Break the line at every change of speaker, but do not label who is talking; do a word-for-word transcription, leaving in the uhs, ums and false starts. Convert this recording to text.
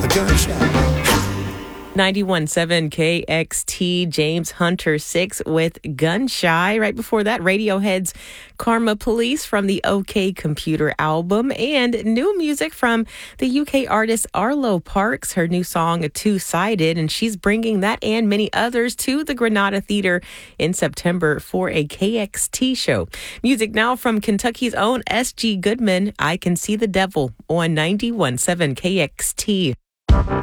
a gunshot.
ninety-one point seven K X T, James Hunter six with Gun Shy. Right before that, Radiohead's Karma Police from the OK Computer album, and new music from the U K artist Arlo Parks, her new song Two-Sided, and she's bringing that and many others to the Granada Theater in September for a K X T show. Music now from Kentucky's own S G Goodman, I Can See the Devil on ninety-one point seven K X T.